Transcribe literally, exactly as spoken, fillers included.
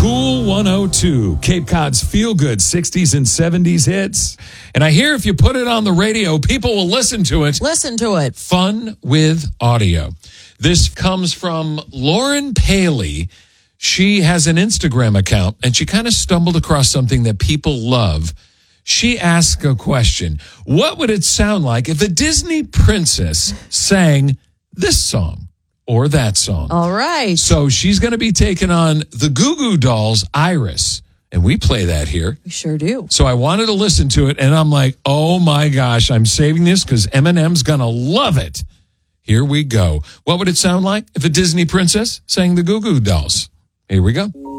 Cool one oh two, Cape Cod's feel-good sixties and seventies hits. And I hear if you put it on the radio, people will listen to it. Listen to it. Fun with audio. This comes from Lauren Paley. She has an Instagram account, and she kind of stumbled across something that people love. She asked a question. What would it sound like if a Disney princess sang this song or that song? All right. So she's going to be taking on the Goo Goo Dolls' Iris. And we play that here. We sure do. So I wanted to listen to it, and I'm like, oh, my gosh, I'm saving this because Eminem's going to love it. Here we go. What would it sound like if a Disney princess sang the Goo Goo Dolls? Here we go.